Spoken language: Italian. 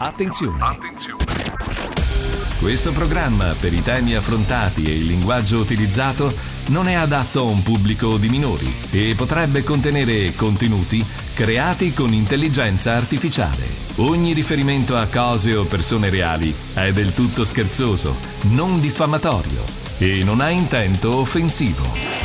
Attenzione! Questo programma, per i temi affrontati e il linguaggio utilizzato, non è adatto a un pubblico di minori e potrebbe contenere contenuti creati con intelligenza artificiale. Ogni riferimento a cose o persone reali è del tutto scherzoso, non diffamatorio e non ha intento offensivo.